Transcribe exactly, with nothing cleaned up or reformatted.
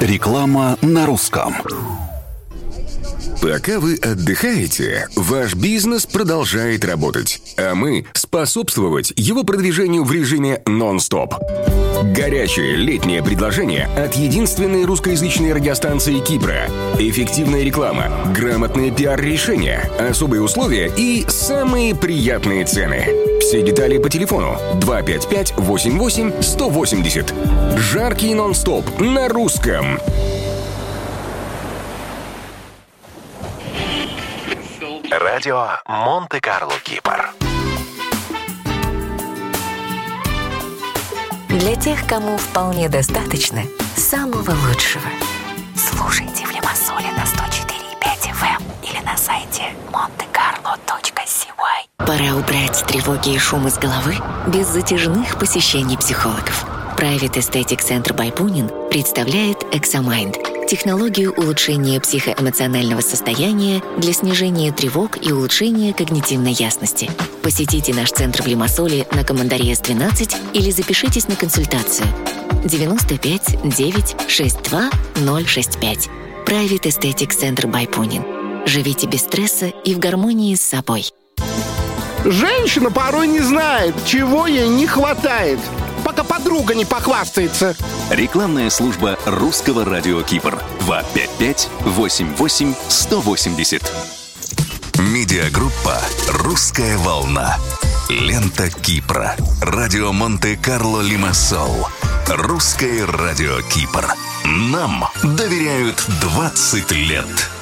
Реклама на русском. Пока вы отдыхаете, ваш бизнес продолжает работать, а мы способствовать его продвижению в режиме нон-стоп. Горячее летнее предложение от единственной русскоязычной радиостанции Кипра. Эффективная реклама, грамотные пиар-решения, особые условия и самые приятные цены. Все детали по телефону два пять пять восемь восемь сто восемьдесят. Жаркий нон-стоп на русском. Радио Монте-Карло, Кипр. Для тех, кому вполне достаточно самого лучшего. Слушайте в Лимассоле на сто четыре и пять эф эм или на сайте монте карло точка си уай. Пора убрать тревоги и шум из головы без затяжных посещений психологов. Private Aesthetic Center by Punin представляет Examind – технологию улучшения психоэмоционального состояния для снижения тревог и улучшения когнитивной ясности. Посетите наш центр в Лимассоле на Командария с двенадцать или запишитесь на консультацию. девяносто пять девять шестьдесят два ноль шестьдесят пять. Private Aesthetic Center by Punin. Живите без стресса и в гармонии с собой. Женщина порой не знает, чего ей не хватает, пока подруга не похвастается. Рекламная служба русского радио Кипр. два пять пять восемь восемь сто восемьдесят. Медиагруппа «Русская волна». Лента Кипра. Радио Монте-Карло Лимассол. Русское радио Кипр. Нам доверяют двадцать лет.